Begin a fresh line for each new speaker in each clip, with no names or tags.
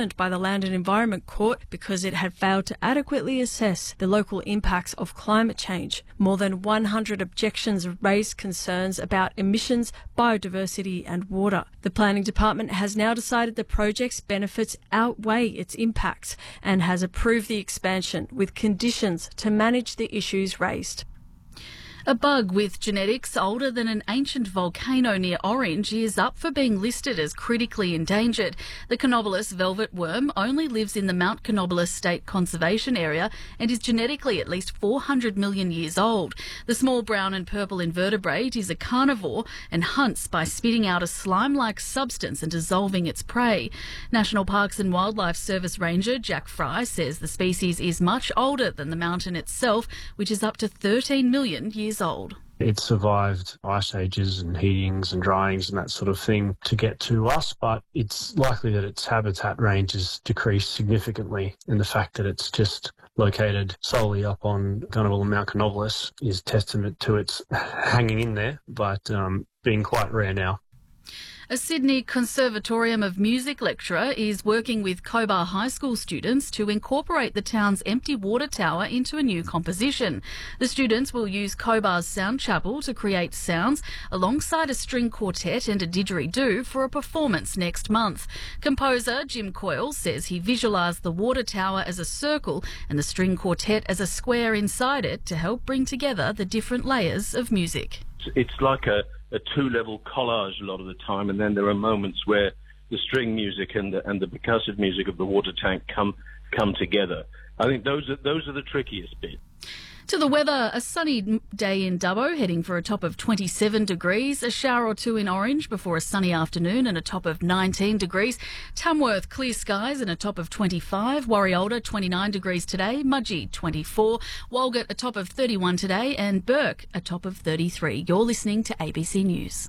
overturned by the Land and Environment Court because it had failed to adequately assess the local impacts of climate change. More than 100 objections raised concerns about emissions, biodiversity and water. The Planning Department has now decided the project's benefits outweigh its impacts and has approved the expansion with conditions to manage the issues raised.
A bug with genetics older than an ancient volcano near Orange is up for being listed as critically endangered. The Canobolus velvet worm only lives in the Mount Canobolus State Conservation Area and is genetically at least 400 million years old. The small brown and purple invertebrate is a carnivore and hunts by spitting out a slime-like substance and dissolving its prey. National Parks and Wildlife Service Ranger Jack Fry says the species is much older than the mountain itself, which is up to 13 million years old.
It survived ice ages and heatings and dryings and that sort of thing to get to us, but it's likely that its habitat range has decreased significantly, and the fact that it's just located solely up on Mount Canobolus is testament to its hanging in there, but being quite rare now.
A Sydney Conservatorium of Music lecturer is working with Cobar High School students to incorporate the town's empty water tower into a new composition. The students will use Cobar's Sound Chapel to create sounds alongside a string quartet and a didgeridoo for a performance next month. Composer Jim Coyle says he visualised the water tower as a circle and the string quartet as a square inside it to help bring together the different layers of music.
It's like a two-level collage a lot of the time, and then there are moments where the string music and the percussive music of the water tank come together. I think those are the trickiest bit.
To the weather, a sunny day in Dubbo, heading for a top of 27 degrees, a shower or two in Orange before a sunny afternoon and a top of 19 degrees. Tamworth, clear skies and a top of 25. Warriolda, 29 degrees today. Mudgee, 24. Walgett, a top of 31 today. And Burke, a top of 33. You're listening to ABC News.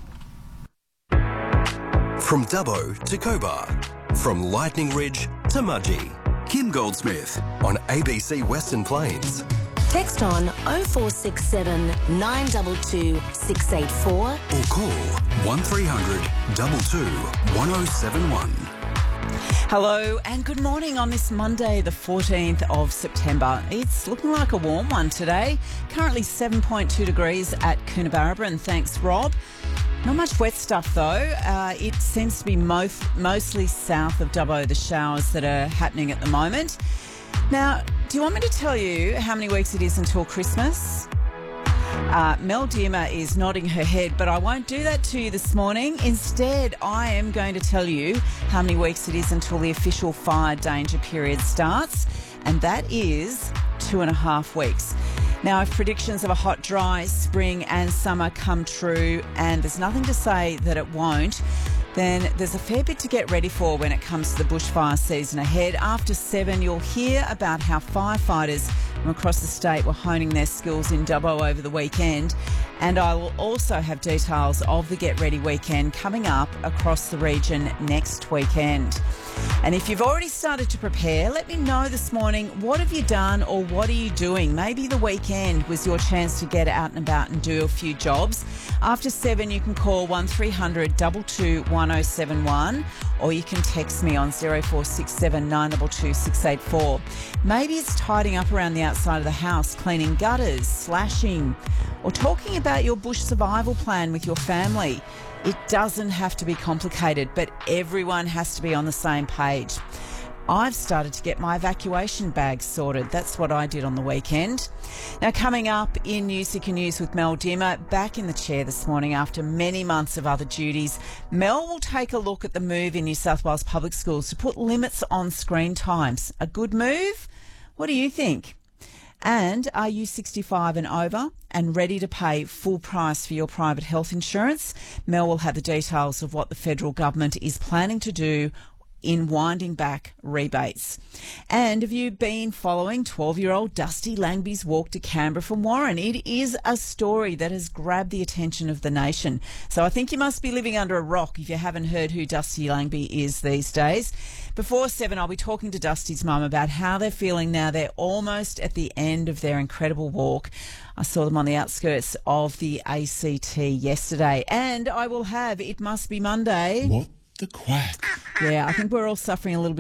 From Dubbo to Cobar, from Lightning Ridge to Mudgee. Kim Goldsmith on ABC Western Plains.
Text on 0467 922 684
or call 1300 22 1071.
Hello and good morning on this Monday, the 14th of September. It's looking like a warm one today. Currently 7.2 degrees at Coonabarabra, and thanks, Rob. Not much wet stuff though. It seems to be mostly south of Dubbo, the showers that are happening at the moment. Now, do you want me to tell you how many weeks it is until Christmas? Mel Diemer is nodding her head, but I won't do that to you this morning. Instead, I am going to tell you how many weeks it is until the official fire danger period starts, and that is 2.5 weeks. Now, if predictions of a hot, dry spring and summer come true, and there's nothing to say that it won't, then there's a fair bit to get ready for when it comes to the bushfire season ahead. After 7, you'll hear about how firefighters from across the state were honing their skills in Dubbo over the weekend. And I will also have details of the Get Ready weekend coming up across the region next weekend. And if you've already started to prepare, let me know this morning, what have you done or what are you doing? Maybe the weekend was your chance to get out and about and do a few jobs. After 7, you can call 1300 22 1071 or you can text me on 0467 922 684. Maybe it's tidying up around the outside of the house, cleaning gutters, slashing, or talking about your bush survival plan with your family. It doesn't have to be complicated, but everyone has to be on the same page. I've started to get my evacuation bags sorted. That's what I did on the weekend. Now, coming up in Music and News with Mel Diemer, back in the chair this morning after many months of other duties, Mel will take a look at the move in New South Wales public schools to put limits on screen times. A good move? What do you think? And are you 65 and over and ready to pay full price for your private health insurance? Mel will have the details of what the federal government is planning to do in winding back rebates. And have you been following 12-year-old Dusty Langby's walk to Canberra from Warren? It is a story that has grabbed the attention of the nation. So I think you must be living under a rock if you haven't heard who Dusty Langby is these days. Before 7, I'll be talking to Dusty's mum about how they're feeling now they're almost at the end of their incredible walk. I saw them on the outskirts of the ACT yesterday. And I will have It Must Be Monday.
What the quack?
Yeah, I think we're all suffering a little bit